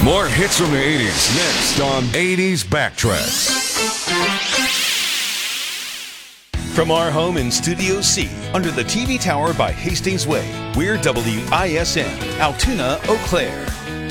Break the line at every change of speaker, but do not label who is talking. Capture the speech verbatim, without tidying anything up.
More hits from the eighties next on eighties Backtracks.
From our home in Studio C, under the T V tower by Hastings Way, we're W I S N, Altoona, Eau Claire.